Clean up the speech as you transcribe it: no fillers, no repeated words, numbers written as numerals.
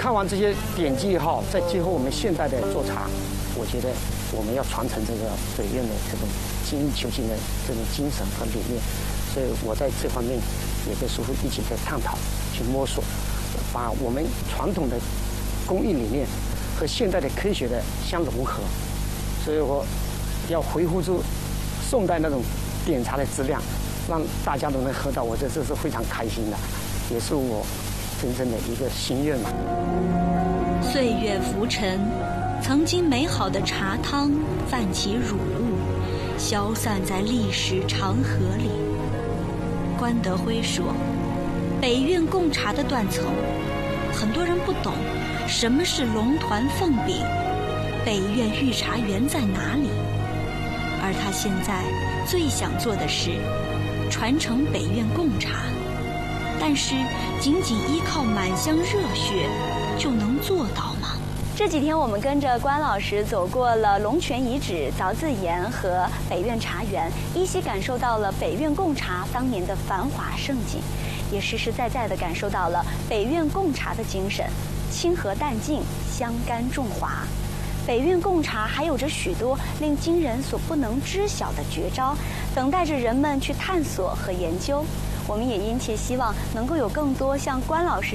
看完这些典籍以后，再结合我们现代的做茶，我觉得我们要传承这个北院的这种精益求精的这种精神和理念。所以我在这方面也跟师傅一起在探讨，去摸索，把我们传统的工艺理念和现代的科学的相融合。所以我要维护住宋代那种点茶的质量，让大家都能喝到，我这是非常开心的，也是我真正的一个心愿嘛。 岁月浮沉，曾经美好的茶汤泛起乳雾，消散在历史长河里。关德辉说，北院贡茶的断层，很多人不懂什么是龙团凤饼，北院御茶园在哪里。而他现在最想做的是传承北院贡茶，但是仅仅依靠满腔热血就能做到吗？ 这几天我们跟着关老师走过了龙泉遗址、凿字岩和北院茶园，依稀感受到了北院贡茶当年的繁华盛景，也实实在在地感受到了北院贡茶的精神：清和淡静，香甘重滑。北院贡茶还有着许多令今人所不能知晓的绝招，等待着人们去探索和研究。我们也殷切希望能够有更多像关老师